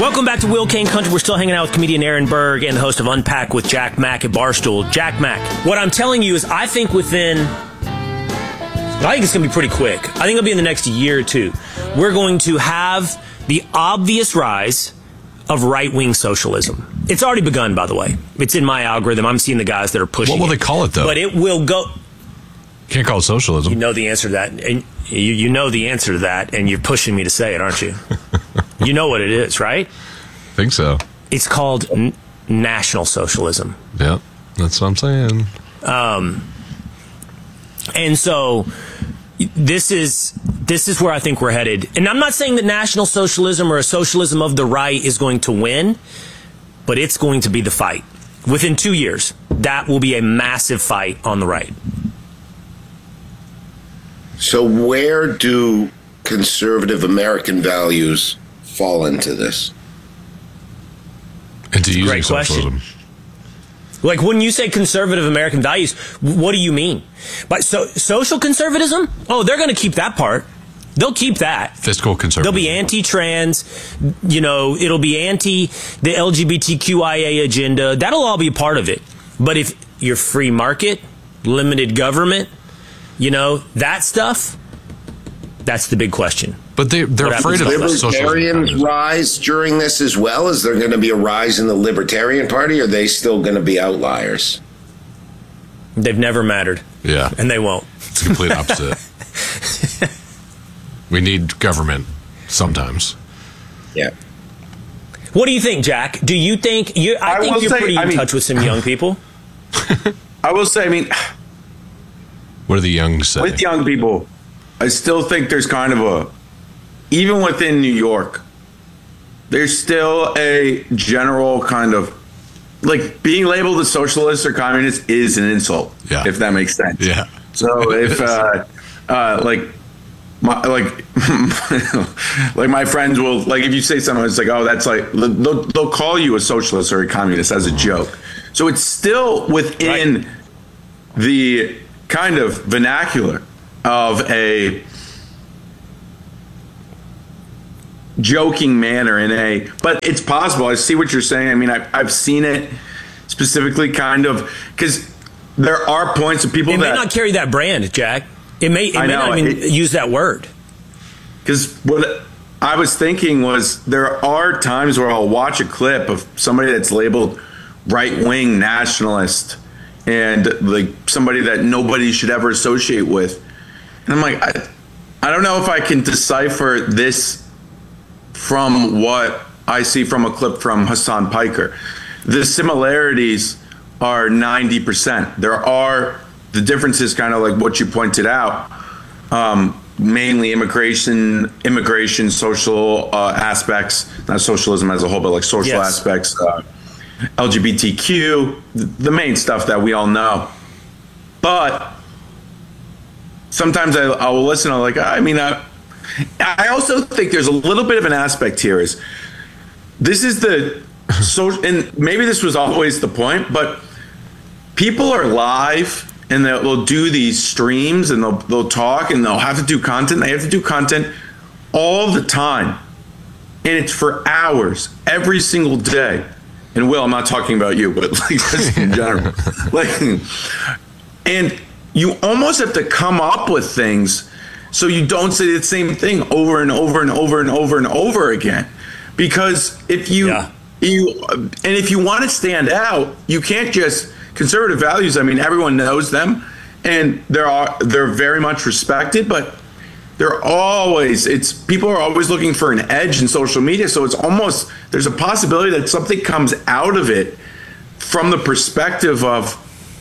Welcome back to Will Kane Country. We're still hanging out with comedian Aaron Berg and the host of Unpack with Jack Mack at Barstool. Jack Mack, what I'm telling you is I think it's going to be pretty quick. I think it'll be in the next year or two. We're going to have the obvious rise of right-wing socialism. It's already begun, by the way. It's in my algorithm. I'm seeing the guys that are pushing it. What will they call it, though? But it will go... Can't call it socialism. You know the answer to that. And you know the answer to that, and you're pushing me to say it, aren't you? You know what it is, right? I think so. It's called National Socialism. Yep, that's what I'm saying. And so this is where I think we're headed. And I'm not saying that National Socialism or a socialism of the right is going to win, but it's going to be the fight. Within 2 years, that will be a massive fight on the right. So where do conservative American values fall into this? Into using Great socialism. question. Like, when you say conservative American values, what do you mean? By social conservatism? Oh, they're going to keep that part. They'll keep that. Fiscal conservatism. They'll be anti-trans. It'll be anti the LGBTQIA agenda. That'll all be a part of it. But if you're free market, limited government, that stuff, that's the big question. But they're afraid of libertarians rise during this as well? Is there going to be a rise in the Libertarian Party, or are they still going to be outliers? They've never mattered. Yeah. And they won't. It's the complete opposite. We need government sometimes. Yeah. What do you think, Jack? Do you think I think you're pretty in touch with some young people? I will say, what do the young say? With young people, I still think there's kind of even within New York, there's still a general kind of, like, being labeled a socialist or communist is an insult, if that makes sense. Yeah. So if, my friends will, like, if you say something, it's like, oh, that's like, they'll call you a socialist or a communist as a joke. So it's still within the kind of vernacular of a joking manner but it's possible. I see what you're saying. I've seen it specifically kind of, because there are points of people that... It may not carry that brand, Jack. It may not even use that word. Because what I was thinking was, there are times where I'll watch a clip of somebody that's labeled right-wing nationalist and like somebody that nobody should ever associate with. And I'm like, I don't know if I can decipher this from what I see from a clip from Hassan Piker. The similarities are 90%. There are the differences, kind of like what you pointed out, mainly immigration, social aspects, not socialism as a whole, but like social aspects, LGBTQ, the main stuff that we all know. But sometimes I will listen. I'm like, I also think there's a little bit of an aspect here. Is this is and maybe this was always the point, but people are live and they'll do these streams and they'll talk and they'll have to do content. They have to do content all the time, and it's for hours every single day. And Will, I'm not talking about you, but like just in general. And you almost have to come up with things so you don't say the same thing over and over and over and over and over again. Because if you want to stand out, you can't just conservative values. Everyone knows them, and they're very much respected, but people are always looking for an edge in social media. So it's almost, there's a possibility that something comes out of it from the perspective of,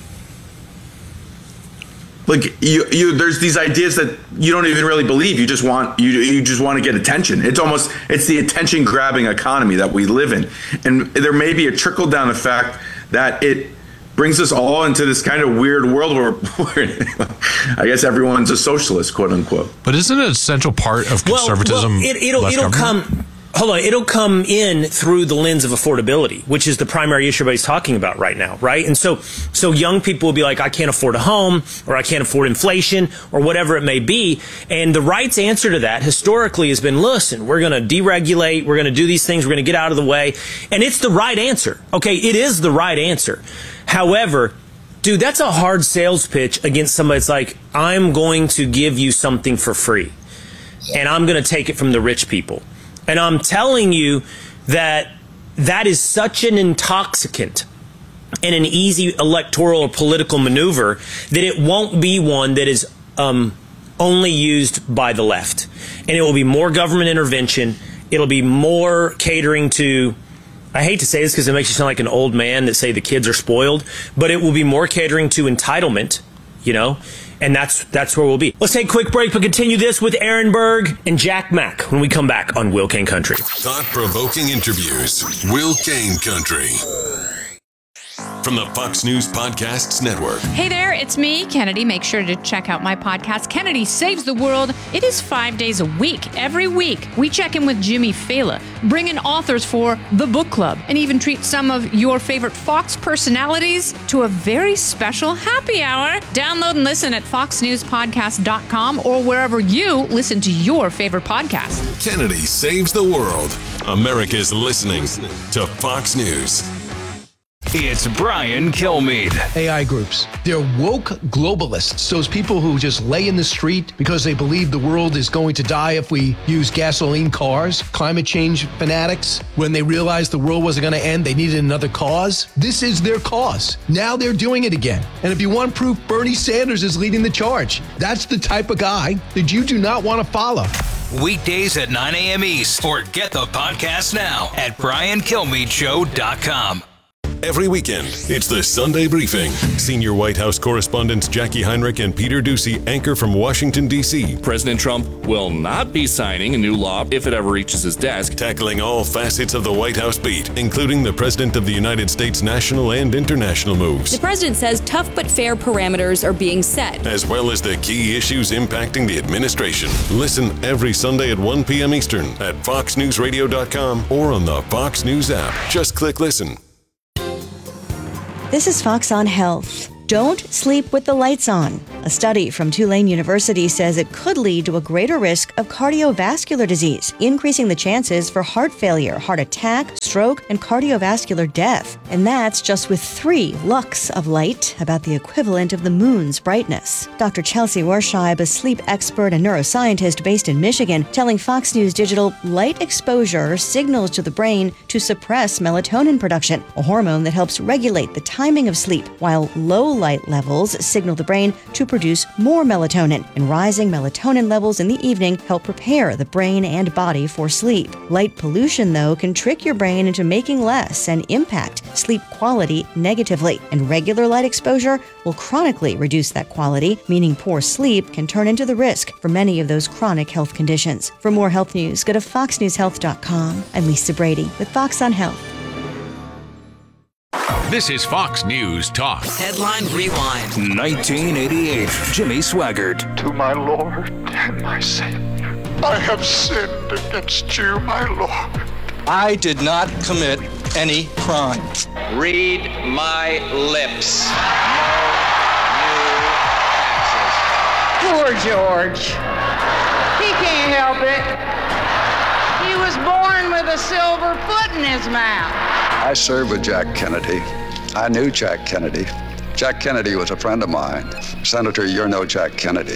like, there's these ideas that you don't even really believe. You just want to get attention. It's the attention grabbing economy that we live in. And there may be a trickle down effect that it brings us all into this kind of weird world where I guess everyone's a socialist, quote unquote. But isn't it a central part of conservatism? It'll come. Hold on, it'll come in through the lens of affordability, which is the primary issue everybody's talking about right now, right? And so young people will be like, I can't afford a home, or I can't afford inflation, or whatever it may be. And the right's answer to that historically has been, listen, we're going to deregulate, we're going to do these things, we're going to get out of the way. And it's the right answer. Okay, it is the right answer. However, dude, that's a hard sales pitch against somebody that's like, I'm going to give you something for free, and I'm going to take it from the rich people. And I'm telling you that is such an intoxicant and an easy electoral or political maneuver that it won't be one that is only used by the left. And it will be more government intervention. It'll be more catering to, I hate to say this because it makes you sound like an old man that say the kids are spoiled, but it will be more catering to entitlement, and that's where we'll be. Let's take a quick break, but continue this with Aaron Berg and Jack Mack when we come back on Will Kane Country. Thought-provoking interviews. Will Kane Country. From the Fox News Podcasts Network. Hey there, it's me, Kennedy. Make sure to check out my podcast, Kennedy Saves the World. It is 5 days a week. Every week, we check in with Jimmy Fallon, bring in authors for the book club, and even treat some of your favorite Fox personalities to a very special happy hour. Download and listen at foxnewspodcast.com or wherever you listen to your favorite podcast. Kennedy Saves the World. America's listening to Fox News. It's Brian Kilmeade. AI groups. They're woke globalists. Those people who just lay in the street because they believe the world is going to die if we use gasoline cars. Climate change fanatics. When they realized the world wasn't going to end, they needed another cause. This is their cause. Now they're doing it again. And if you want proof, Bernie Sanders is leading the charge. That's the type of guy that you do not want to follow. Weekdays at 9 a.m. East. Or get the podcast now at BrianKilmeadeShow.com. Every weekend, it's the Sunday Briefing. Senior White House correspondents Jackie Heinrich and Peter Doocy anchor from Washington, D.C. President Trump will not be signing a new law if it ever reaches his desk. Tackling all facets of the White House beat, including the President of the United States' national and international moves. The president says tough but fair parameters are being set, as well as the key issues impacting the administration. Listen every Sunday at 1 p.m. Eastern at FoxNewsRadio.com or on the Fox News app. Just click listen. This is Fox on Health. Don't sleep with the lights on. A study from Tulane University says it could lead to a greater risk of cardiovascular disease, increasing the chances for heart failure, heart attack, stroke, and cardiovascular death. And that's just with 3 lux of light, about the equivalent of the moon's brightness. Dr. Chelsea Warscheib, a sleep expert and neuroscientist based in Michigan, telling Fox News Digital light exposure signals to the brain to suppress melatonin production, a hormone that helps regulate the timing of sleep, while low light levels signal the brain to produce more melatonin, and rising melatonin levels in the evening help prepare the brain and body for sleep. Light pollution, though, can trick your brain into making less and impact sleep quality negatively, and regular light exposure will chronically reduce that quality, meaning poor sleep can turn into the risk for many of those chronic health conditions. For more health news, go to foxnewshealth.com. I'm Lisa Brady with Fox on Health. This is Fox News Talk. Headline Rewind. 1988. Jimmy Swaggart. To my Lord and my Savior, I have sinned against you, my Lord. I did not commit any crime. Read my lips. No new taxes. Poor George. He can't help it. He was born with a silver foot in his mouth. I served with Jack Kennedy. I knew Jack Kennedy. Jack Kennedy was a friend of mine. Senator, you're no Jack Kennedy.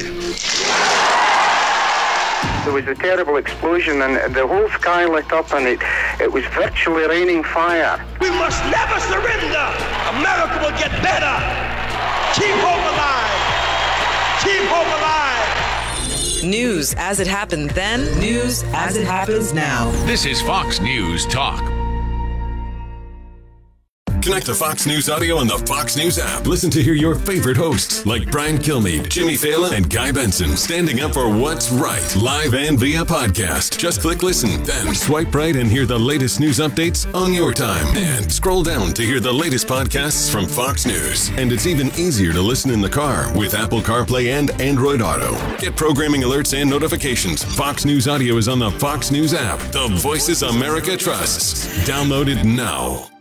There was a terrible explosion and the whole sky lit up and it was virtually raining fire. We must never surrender. America will get better. Keep hope alive. Keep hope alive. News as it happened then, news as it happens now. This is Fox News Talk. Connect to Fox News Audio on the Fox News app. Listen to hear your favorite hosts like Brian Kilmeade, Jimmy Fallon, and Guy Benson standing up for what's right, live and via podcast. Just click listen, then swipe right and hear the latest news updates on your time. And scroll down to hear the latest podcasts from Fox News. And it's even easier to listen in the car with Apple CarPlay and Android Auto. Get programming alerts and notifications. Fox News Audio is on the Fox News app. The Voices America trusts. Download it now.